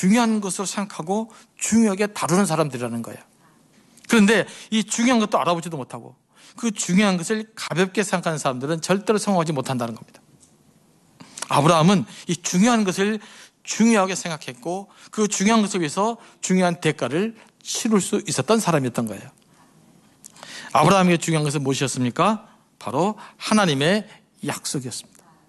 중요한 것으로 생각하고 중요하게 다루는 사람들이라는 거예요. 그런데 이 중요한 것도 알아보지도 못하고 그 중요한 것을 가볍게 생각하는 사람들은 절대로 성공하지 못한다는 겁니다. 아브라함은 이 중요한 것을 중요하게 생각했고 그 중요한 것을 위해서 중요한 대가를 치를 수 있었던 사람이었던 거예요. 아브라함에게 중요한 것은 무엇이었습니까? 바로 하나님의 약속이었습니다.